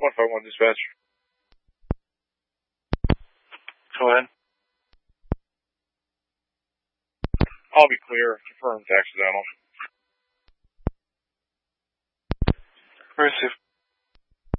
151 dispatch. Go ahead. I'll be clear. Confirmed accidental. Receive.